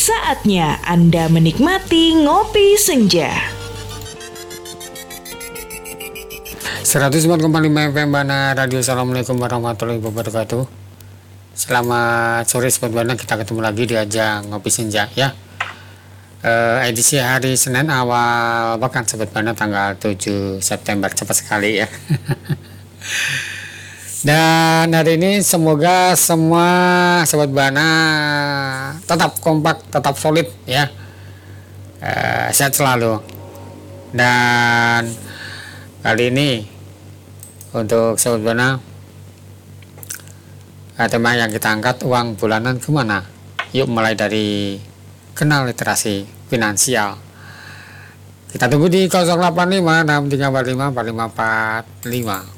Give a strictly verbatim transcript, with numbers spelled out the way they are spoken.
Saatnya Anda menikmati Ngopi Senja. seratus empat koma lima F M Bana Radio. Assalamualaikum warahmatullahi wabarakatuh. Selamat sore Sobat Bana, kita ketemu lagi di ajang Ngopi Senja ya. Uh, edisi hari Senin awal pekan Sobat Bana, tanggal tujuh September, cepat sekali ya. Dan hari ini semoga semua Sobat Bana tetap kompak, tetap solid ya, uh, sehat selalu. Dan kali ini untuk Sobat Bana, tema yang kita angkat, uang bulanan kemana? Yuk mulai dari kenal literasi finansial. Kita tunggu di nol delapan lima enam tiga empat lima empat lima empat lima.